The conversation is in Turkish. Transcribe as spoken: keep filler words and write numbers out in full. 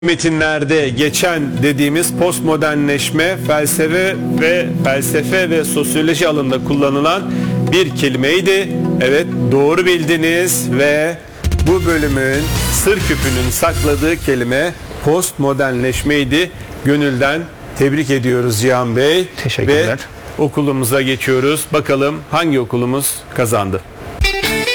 metinlerde geçen dediğimiz postmodernleşme felsefe ve felsefe ve sosyoloji alanında kullanılan bir kelimeydi. Evet, doğru bildiniz ve bu bölümün sır küpünün sakladığı kelime postmodernleşmeydi. Gönülden tebrik ediyoruz Cihan Bey. Teşekkürler. Ve okulumuza geçiyoruz. Bakalım hangi okulumuz kazandı?